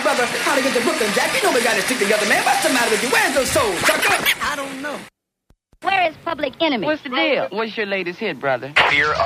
brother how to get to Brooklyn, Jack. You know we gotta stick together, man. What's the matter with you? Where's your soul, sucker? I don't know. Where is Public Enemy? What's the deal? What's your latest hit, brother? Fear